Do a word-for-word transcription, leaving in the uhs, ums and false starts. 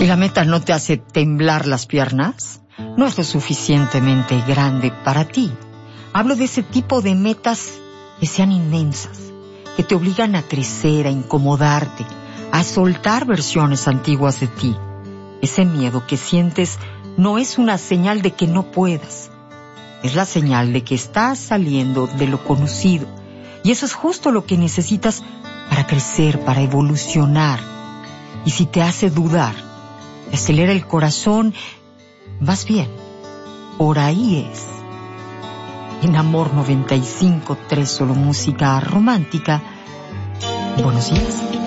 ¿Y la meta no te hace temblar las piernas? No es lo suficientemente grande para ti. Hablo de ese tipo de metas que sean inmensas, que te obligan a crecer, a incomodarte, a soltar versiones antiguas de ti. Ese miedo que sientes no es una señal de que no puedas. Es la señal de que estás saliendo de lo conocido. Y eso es justo lo que necesitas para crecer, para evolucionar. Y si te hace dudar, te acelera el corazón, vas bien. Por ahí es. En Amor noventa y cinco punto tres, solo música romántica. Buenos días.